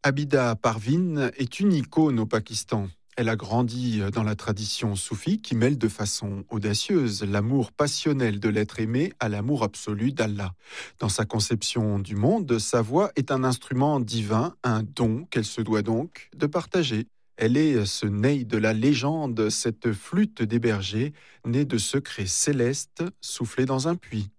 Abida Parveen est une icône au Pakistan. Elle a grandi dans la tradition soufie qui mêle de façon audacieuse l'amour passionnel de l'être aimé à l'amour absolu d'Allah. Dans sa conception du monde, sa voix est un instrument divin, un don qu'elle se doit donc de partager. Elle est ce ney de la légende, cette flûte des bergers, née de secrets célestes soufflés dans un puits.